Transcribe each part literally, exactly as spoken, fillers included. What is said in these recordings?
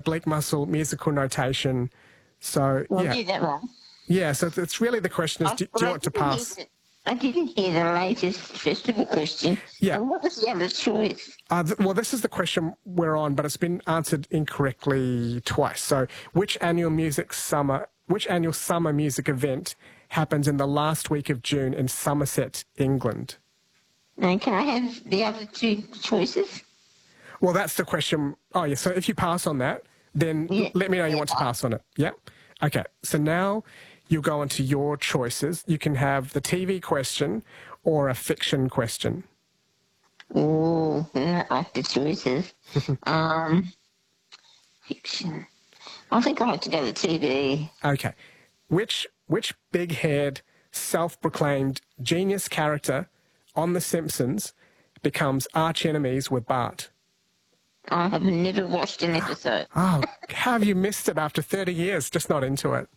Bleak Muscle musical notation. So, Well, yeah. I did that wrong. Yeah, so it's really the question is, I, do, do well, you I want to didn't hear pass? the- I didn't hear the latest festival question. Yeah. And what was the other choice? Uh, th- well, this is the question we're on, but it's been answered incorrectly twice. So, which annual music summer, which annual summer music event happens in the last week of June in Somerset, England? Now, can I have the other two choices? Well, that's the question. Oh, yeah. So if you pass on that, then Yeah. let me know you want to pass on it. Yeah. Okay. So now you'll go on to your choices. You can have the T V question or a fiction question. Oh, I like the choices. um, fiction. I think I like to go to T V. Okay. Which which big-haired, self-proclaimed genius character on The Simpsons becomes arch enemies with Bart? I have never watched an episode. Oh, how have you missed it after thirty years? Just not into it.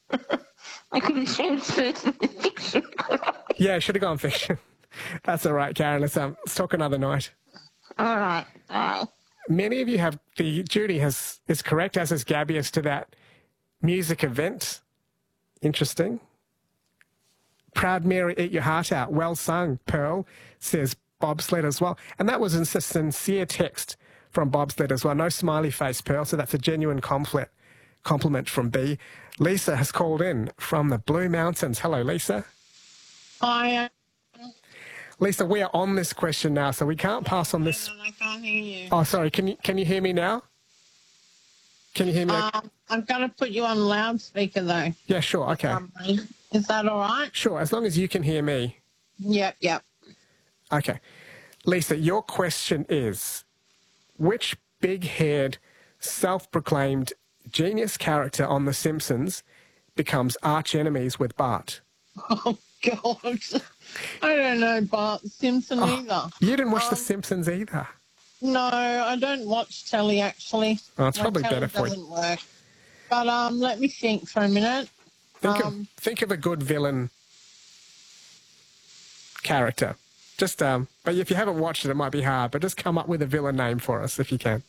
I couldn't transfer to the fiction. Yeah, should have gone fiction. That's all right, Karen. Let's, um, let's talk another night. All right, bye. Many of you have, the Judy has is correct, as is Gabby, as to that music event. Interesting. Proud Mary, eat your heart out. Well sung, Pearl, says Bobsled as well. And that was a sincere text from Bobsled as well. No smiley face, Pearl, so that's a genuine compliment, compliment from B. Lisa has called in from the Blue Mountains. Hello, Lisa. Hi. Lisa, we are on this question now, so we can't pass on this. I can't hear you. Oh, sorry. Can you can you hear me now? Can you hear me? Um, I'm going to put you on loudspeaker, though. Yeah, sure. Okay. Um, Is that all right? Sure, as long as you can hear me. Yep, yep. Okay. Lisa, your question is, which big-haired, self-proclaimed genius character on The Simpsons becomes arch enemies with Bart? Oh, God. I don't know Bart Simpson Oh, either. You didn't watch Um, The Simpsons either? No, I don't watch telly, actually. Oh, it's My probably telly better for you. doesn't work. But um, let me think for a minute. Think, um, of, think of a good villain character. Just, um, but if you haven't watched it, it might be hard, but just come up with a villain name for us if you can.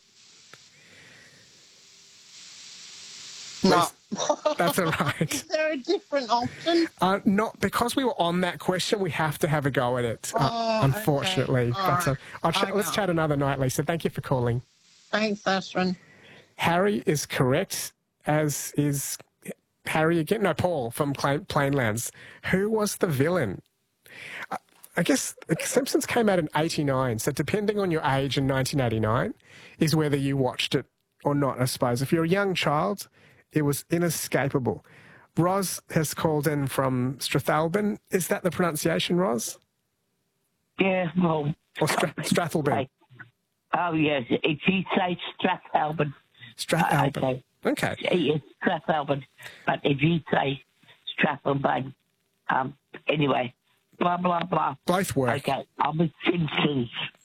No. That's all right. Is there a different option? Uh, not because we were on that question, we have to have a go at it. Uh, Oh, unfortunately, okay. All but uh, right. I'll ch- I let's know. chat another night, Lisa. Thank you for calling. Thanks, Ashwin. Harry is correct, as is Harry again. No, Paul from Plain- Plainlands. Who was the villain? Uh, I guess The Simpsons came out in eighty-nine, so depending on your age in nineteen eighty-nine is whether you watched it or not, I suppose. If you're a young child, it was inescapable. Roz has called in from Strathalbyn. Is that the pronunciation, Roz? Yeah, well... Or Stra- Strathalbyn? Oh, yes. If you say Strathalbyn... Strathalbyn. Uh, okay. Okay. Yes, Strathalbyn. But if you say Strathalbyn... Um, anyway, blah, blah, blah. Both work. Okay, I'm a Simpsons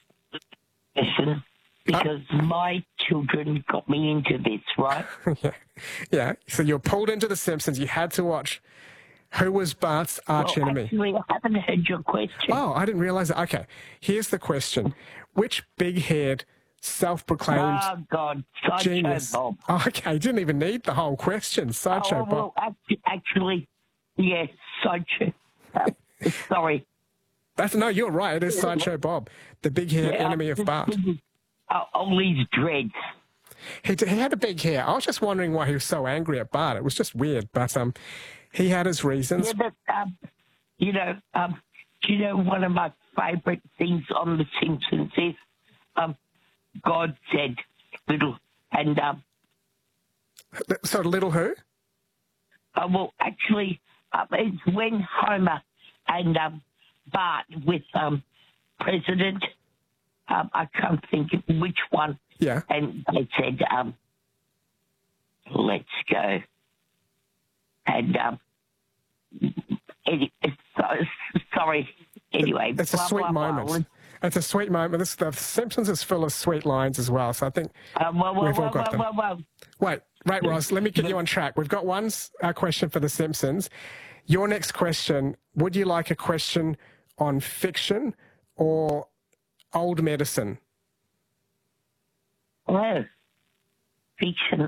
person because uh, my children got me into this, right? yeah. Yeah. So you're pulled into The Simpsons. You had to watch. Who was Bart's arch well, enemy? Actually, I haven't heard your question. Oh, I didn't realise that. Okay. Here's the question. Which big-haired, self-proclaimed oh, God, Sideshow genius... Bob. Oh, okay. You didn't even need the whole question. Sideshow oh, well, Bob. Actually, yes, Sideshow. Uh, sorry. That's, no, you're right. It is Sideshow Bob, the big-haired Yeah, enemy of Bart. Uh, all these dreads. He, he had a big hair. I was just wondering why he was so angry at Bart. It was just weird, but um, he had his reasons. Yeah, but, um, you know, um, do you know one of my favourite things on The Simpsons is um, God said little, and... Um, so little who? Uh, well, actually, uh, it's when Homer and um, Bart with um, President... Um, I can't think of which one. Yeah. And they said, um, let's go. And, um, any, so, sorry, anyway. It's a blah, sweet blah, moment. blah. It's a sweet moment. This, the Simpsons is full of sweet lines as well, so I think Uh, whoa, whoa, we've all whoa, got whoa, them. whoa, whoa. Wait, wait, Ross, let me get you on track. We've got one uh, question for The Simpsons. Your next question, would you like a question on fiction or old medicine? Oh, fiction.